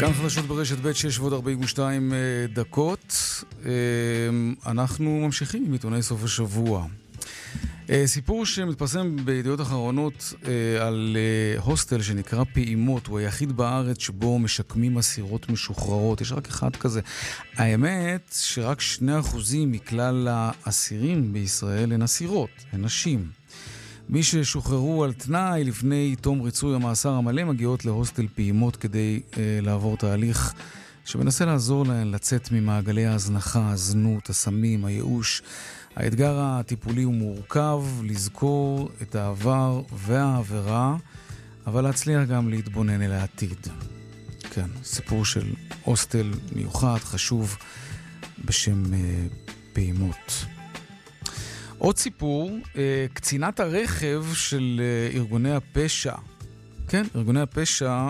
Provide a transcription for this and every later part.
כאן חדשות ברשת ב' 6:42 דקות. אנחנו ממשיכים עם עיתוני סוף השבוע. סיפור שמתפרסם בידיעות אחרונות על הוסטל שנקרא פעימות, הוא היחיד בארץ שבו משקמים אסירות משוחררות. יש רק אחד כזה. האמת שרק 2% מכלל האסירים בישראל הן אסירות, הן נשים. מי ששוחררו על תנאי לפני תום ריצוי המאסר המלא מגיעות להוסטל פעימות כדי לעבור תהליך שמנסה לעזור להן לצאת ממעגלי ההזנחה, הזנות, הסמים, הייאוש. האתגר הטיפולי הוא מורכב, לזכור את העבר והעבירה, אבל להצליח גם להתבונן אל העתיד. כן, סיפור של הוסטל מיוחד, חשוב, בשם פעימות. עוד סיפור, קצינת הרכב של ארגוני הפשע. כן, ארגוני הפשע,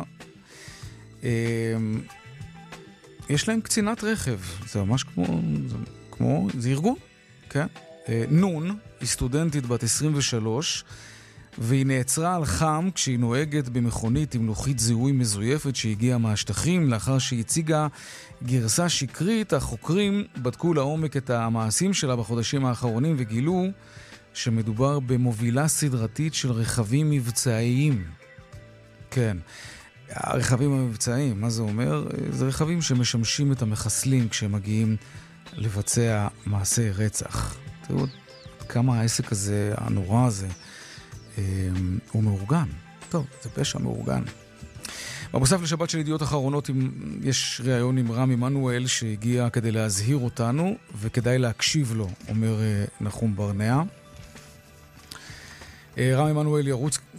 יש להם קצינת רכב. זה ממש כמו זה ארגון, כן? נון, היא סטודנטית בת 23, והיא נעצרה על חם כשהיא נוהגת במכונית עם לוחית זיהוי מזויפת שהגיעה מהשטחים. לאחר שהיא הציגה גרסה שקרית, החוקרים בדקו לעומק את המעשים שלה בחודשים האחרונים וגילו שמדובר במובילה סדרתית של רכבים מבצעיים. כן, הרכבים המבצעיים, מה זה אומר? זה רכבים שמשמשים את המחסלים כשהם מגיעים לבצע מעשי רצח. תראו כמה העסק הזה, הנורא הזה, הוא מאורגן. טוב, זה פשע מאורגן. במוסף לשבת של ידיעות אחרונות יש ראיון עם רם עמנואל שהגיע כדי להזהיר אותנו, וכדאי להקשיב לו, אומר נחום ברנע. רם עמנואל